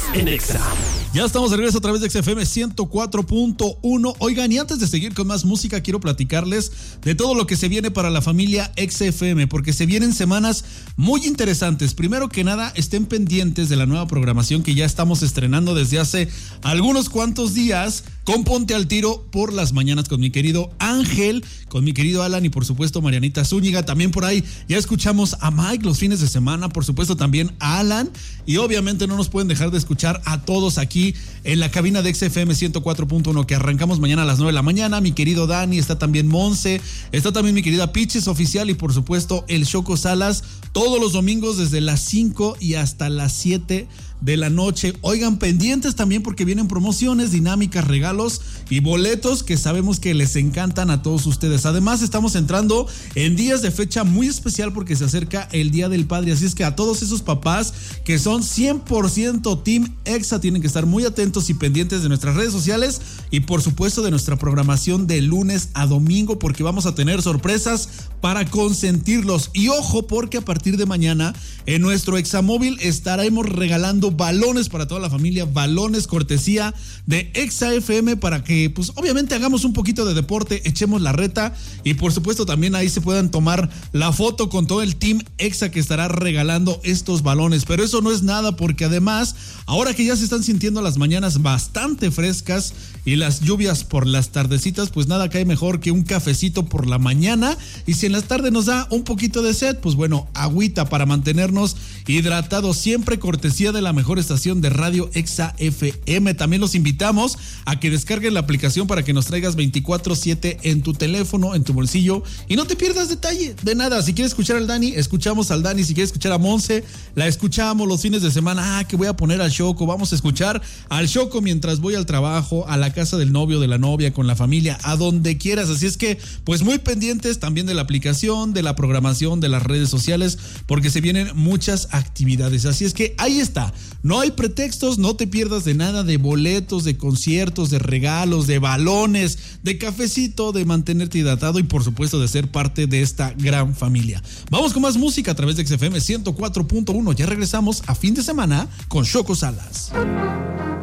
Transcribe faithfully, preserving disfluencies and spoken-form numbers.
en Exa. Ya estamos de regreso a través de X F M ciento cuatro punto uno. Oigan, y antes de seguir con más música, quiero platicarles de todo lo que se viene para la familia X F M, porque se vienen semanas muy interesantes. Primero que nada, estén pendientes de la nueva programación que ya estamos estrenando desde hace algunos cuantos días con Ponte al Tiro por las mañanas con mi querido Ángel, con mi querido Alan y por supuesto Marianita Zúñiga. También por ahí ya escuchamos a Mike los fines de semana, por supuesto también a Alan, y obviamente no nos pueden dejar de escuchar a todos aquí en la cabina de X F M ciento cuatro punto uno, que arrancamos mañana a las nueve de la mañana. Mi querido Dani, está también Monse, está también mi querida Piches Oficial y por supuesto el Choco Salas, todos los domingos desde las cinco y hasta las siete de la noche. Oigan, pendientes también porque vienen promociones, dinámicas, regalos y boletos que sabemos que les encantan a todos ustedes. Además, estamos entrando en días de fecha muy especial porque se acerca el Día del Padre, así es que a todos esos papás que son cien por ciento Team Exa tienen que estar muy atentos y pendientes de nuestras redes sociales y por supuesto de nuestra programación de lunes a domingo, porque vamos a tener sorpresas para consentirlos. Y ojo, porque a partir de mañana en nuestro Examóvil estaremos regalando balones para toda la familia, balones cortesía de Exa F M para que pues obviamente hagamos un poquito de deporte, echemos la reta y por supuesto también ahí se puedan tomar la foto con todo el Team Exa que estará regalando estos balones. Pero eso no es nada, porque además ahora que ya se están sintiendo las mañanas bastante frescas y las lluvias por las tardecitas, pues nada cae mejor que un cafecito por la mañana, y si en la tarde nos da un poquito de sed, pues bueno, agüita para mantenernos hidratados, siempre cortesía de la mejor estación de radio Exa F M. También los invitamos a que descarguen la aplicación para que nos traigas veinticuatro siete en tu teléfono, en tu bolsillo, y no te pierdas detalle de nada. Si quieres escuchar al Dani, escuchamos al Dani. Si quieres escuchar a Monse, la escuchamos los fines de semana. Ah, que voy a poner al Choco, vamos a escuchar al Choco mientras voy al trabajo, a la casa del novio, de la novia, con la familia, a donde quieras. Así es que pues muy pendientes también de la aplicación, de la programación, de las redes sociales, porque se vienen muchas actividades. Así es que ahí está. No hay pretextos, no te pierdas de nada, de boletos, de conciertos, de regalos, de balones, de cafecito, de mantenerte hidratado y por supuesto de ser parte de esta gran familia. Vamos con más música a través de X F M ciento cuatro punto uno. Ya regresamos a fin de semana con Choco Salas.